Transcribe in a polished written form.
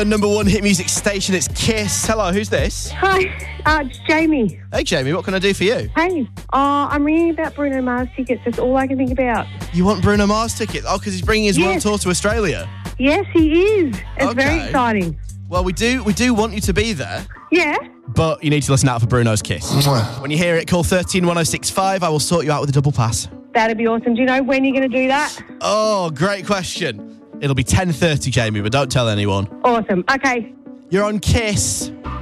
The number one hit music station, it's Kiss. Hello, who's this? Hi, it's Jamie. Hey, Jamie, what can I do for you? Hey, I'm ringing about Bruno Mars tickets. That's all I can think about. You want Bruno Mars tickets? Oh, because he's bringing his world tour to Australia. Yes, he is. It's Okay. very exciting. Well, we do want you to be there, Yeah. but you need to listen out for Bruno's Kiss. When you hear it, call 131065. I will sort you out with a double pass. That'd be awesome. Do you know when you're going to do that? Oh, great question. It'll be 10:30, Jamie, but don't tell anyone. Awesome. Okay. You're on Kiss.